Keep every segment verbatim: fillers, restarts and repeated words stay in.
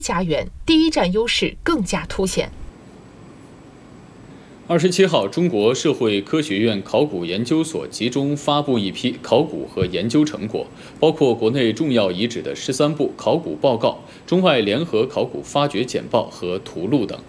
家园，第一站优势更加凸显。 二十七号，中国社会科学院考古研究所集中发布一批考古和研究成果，包括国内重要遗址的十三部考古报告、中外联合考古发掘简报和图录等。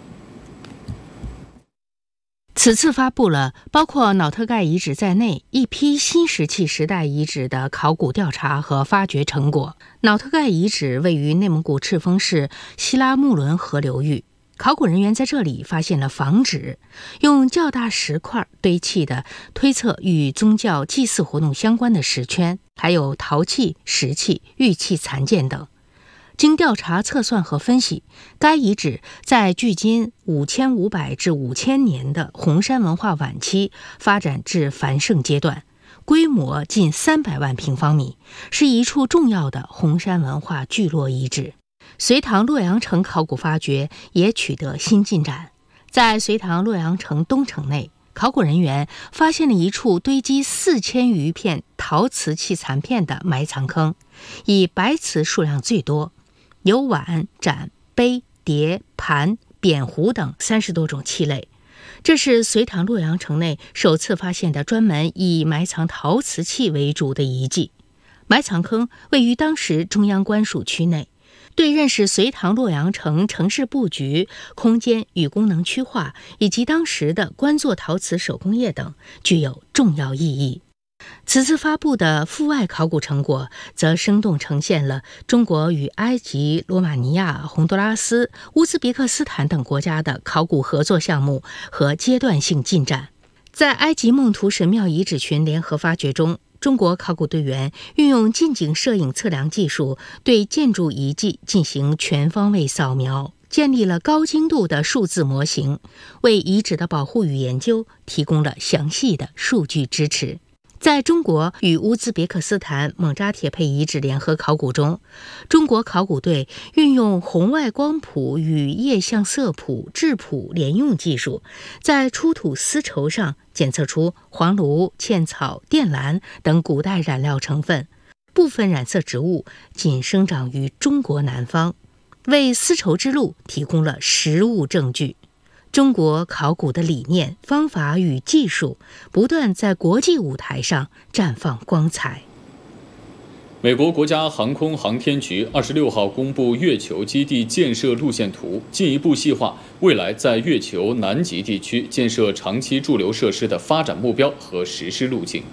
此次发布了包括瑙特盖遗址在内一批新石器时代遗址的考古调查和发掘成果。瑙特盖遗址位于内蒙古赤峰市西拉木伦河流域，考古人员在这里发现了仿纸，用较大石块堆砌的推测与宗教祭祀活动相关的石圈，还有陶器、石器、玉器残件等。经调查测算和分析，该遗址在距今五千五百至五千年的红山文化晚期发展至繁盛阶段，规模近三百万平方米，是一处重要的红山文化聚落遗址。隋唐洛阳城考古发掘也取得新进展，在隋唐洛阳城东城内，考古人员发现了一处堆积四千余片陶瓷器残片的埋藏坑，以白瓷数量最多，有碗、盏、杯、碟、盘、扁壶等三十多种器类。这是隋唐洛阳城内首次发现的专门以埋藏陶瓷器为主的遗迹。埋藏坑位于当时中央官署区内，对认识隋唐洛阳城城市布局、空间与功能区划以及当时的官做陶瓷手工业等具有重要意义。此次发布的阜外考古成果则生动呈现了中国与埃及、罗马尼亚、洪都拉斯、乌兹别克斯坦等国家的考古合作项目和阶段性进展。在埃及孟图神庙遗址群联合发掘中，中国考古队员运用近景摄影测量技术，对建筑遗迹进行全方位扫描，建立了高精度的数字模型，为遗址的保护与研究提供了详细的数据支持。在中国与乌兹别克斯坦蒙扎铁佩遗址联合考古中，中国考古队运用红外光谱与液相色谱质谱联用技术，在出土丝绸上检测出黄芦、茜草、靛蓝等古代染料成分，部分染色植物仅生长于中国南方，为丝绸之路提供了实物证据。中国考古的理念、方法与技术不断在国际舞台上绽放光彩。 美国国家航空航天局二十六号公布月球基地建设路线图，进一步细化未来在月球南极地区建设长期驻留设施的发展目标和实施路径。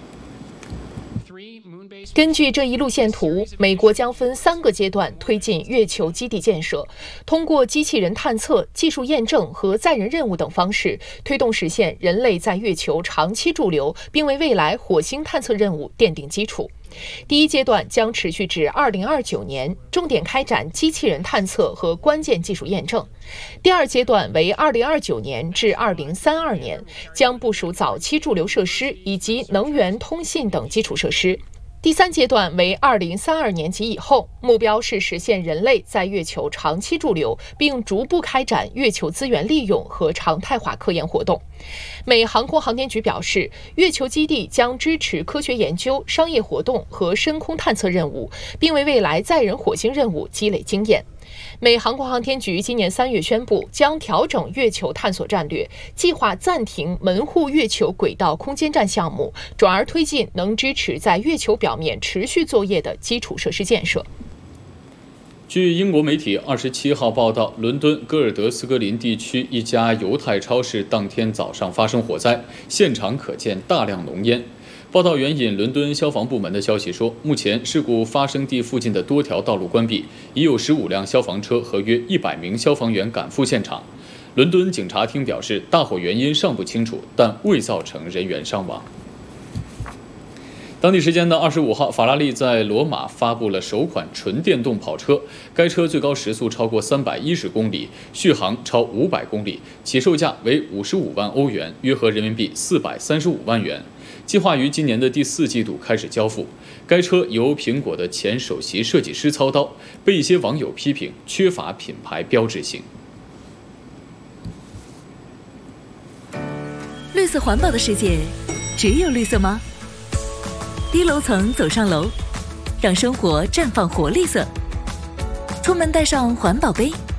根据这一路线图，美国将分三个阶段推进月球基地建设，通过机器人探测、技术验证和载人任务等方式，推动实现人类在月球长期驻留，并为未来火星探测任务奠定基础。第一阶段将持续至二零二九年，重点开展机器人探测和关键技术验证。第二阶段为二零二九年至二零三二年，将部署早期驻留设施以及能源、通信等基础设施。第三阶段为二零三二年及以后，目标是实现人类在月球长期驻留，并逐步开展月球资源利用和常态化科研活动。美航空航天局表示，月球基地将支持科学研究、商业活动和深空探测任务，并为未来载人火星任务积累经验。美航空航天局今年三月宣布，将调整月球探索战略，计划暂停门户月球轨道空间站项目，转而推进能支持在月球表面持续作业的基础设施建设。 据英国媒体二十七号报道，伦敦戈尔德斯格林地区一家犹太超市当天早上发生火灾，现场可见大量浓烟。报道援引伦敦消防部门的消息说，目前事故发生地附近的多条道路关闭，已有十五辆消防车和约一百名消防员赶赴现场。伦敦警察厅表示，大火原因尚不清楚，但未造成人员伤亡。当地时间的二十五号，法拉利在罗马发布了首款纯电动跑车，该车最高时速超过三百一十公里，续航超五百公里，起售价为五十五万欧元，约合人民币四百三十五万元。计划于今年的第四季度开始交付。该车由苹果的前首席设计师操刀，被一些网友批评缺乏品牌标志性。 绿色环保的世界，只有绿色吗？低楼层走上楼，让生活绽放活绿色。出门带上环保杯，